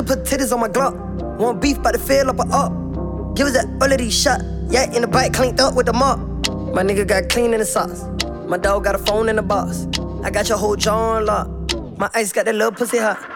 just put titties on my Glock. Want beef, bout to fill up a up. Give us that all of these shots. Yeah, in the bike, cleaned up with the mop. My nigga got clean in the sauce. My dog got a phone in the box. I got your whole jaw on lock. My ice got that little pussy hot.